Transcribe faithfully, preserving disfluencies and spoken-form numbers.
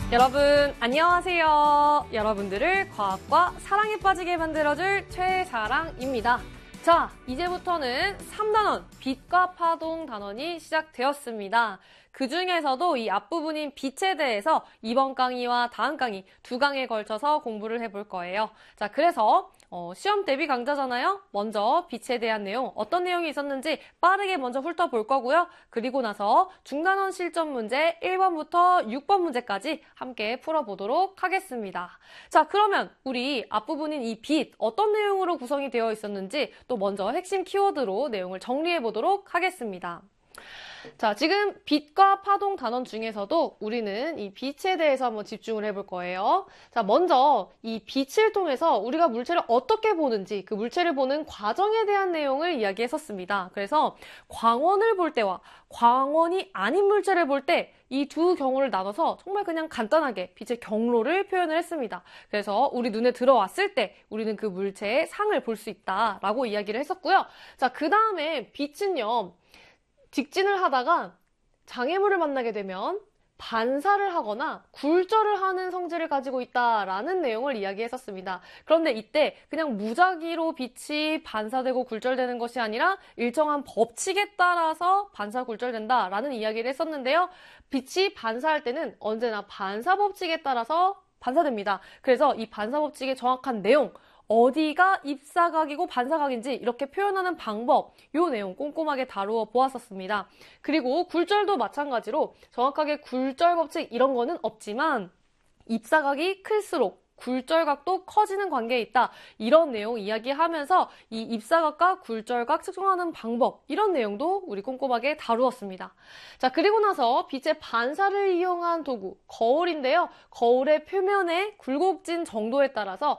여러분 안녕하세요. 여러분들을 과학과 사랑에 빠지게 만들어줄 최사랑입니다. 자, 이제부터는 삼 단원 빛과 파동 단원이 시작되었습니다. 그 중에서도 이 앞부분인 빛에 대해서 이번 강의와 다음 강의 두 강에 걸쳐서 공부를 해볼 거예요. 자, 그래서 어, 시험 대비 강좌잖아요. 먼저 빛에 대한 내용, 어떤 내용이 있었는지 빠르게 먼저 훑어볼 거고요. 그리고 나서 중간원 실전 문제 일 번부터 육 번 문제까지 함께 풀어보도록 하겠습니다. 자, 그러면 우리 앞부분인 이 빛, 어떤 내용으로 구성이 되어 있었는지 또 먼저 핵심 키워드로 내용을 정리해보도록 하겠습니다. 자, 지금 빛과 파동 단원 중에서도 우리는 이 빛에 대해서 한번 집중을 해볼 거예요. 자, 먼저 이 빛을 통해서 우리가 물체를 어떻게 보는지 그 물체를 보는 과정에 대한 내용을 이야기했었습니다. 그래서 광원을 볼 때와 광원이 아닌 물체를 볼 때 이 두 경우를 나눠서 정말 그냥 간단하게 빛의 경로를 표현을 했습니다. 그래서 우리 눈에 들어왔을 때 우리는 그 물체의 상을 볼 수 있다라고 이야기를 했었고요. 자, 그 다음에 빛은요. 직진을 하다가 장애물을 만나게 되면 반사를 하거나 굴절을 하는 성질을 가지고 있다라는 내용을 이야기했었습니다. 그런데 이때 그냥 무작위로 빛이 반사되고 굴절되는 것이 아니라 일정한 법칙에 따라서 반사 굴절된다라는 이야기를 했었는데요. 빛이 반사할 때는 언제나 반사 법칙에 따라서 반사됩니다. 그래서 이 반사 법칙의 정확한 내용, 어디가 입사각이고 반사각인지 이렇게 표현하는 방법, 요 내용 꼼꼼하게 다루어 보았었습니다. 그리고 굴절도 마찬가지로 정확하게 굴절 법칙 이런 거는 없지만 입사각이 클수록 굴절각도 커지는 관계에 있다. 이런 내용 이야기하면서 이 입사각과 굴절각 측정하는 방법 이런 내용도 우리 꼼꼼하게 다루었습니다. 자, 그리고 나서 빛의 반사를 이용한 도구, 거울인데요. 거울의 표면의 굴곡진 정도에 따라서